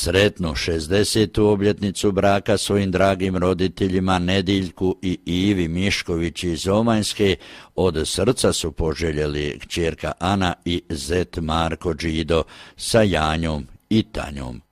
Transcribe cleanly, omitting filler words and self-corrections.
Sretnu 60. obljetnicu braka svojim dragim roditeljima Nediljku i Ivi Mišković iz Omanjske od srca su poželjeli kćerka Ana i zet Marko Đido sa Janjom i Tanjom.